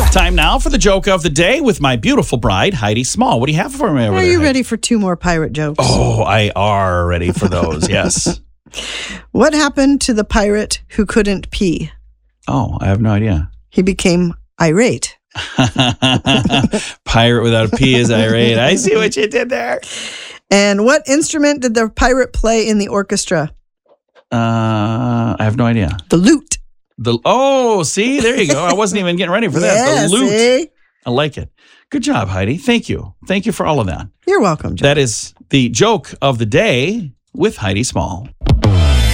Time now for the joke of the day with my beautiful bride, Heidi Small. What do you have for me over there? Are you Heidi? ready for 2 more pirate jokes? Oh, I are ready for those, yes. What happened to the pirate who couldn't pee? Oh, I have no idea. He became irate. Pirate without a P is irate. I see what you did there. And what instrument did the pirate play in the orchestra? I have no idea. The lute. See, there you go. I wasn't even getting ready for that. Yeah, The lute. see? I like it. Good job, Heidi. Thank you. Thank you for all of that. You're welcome, Joe. That is the joke of the day with Heidi Small.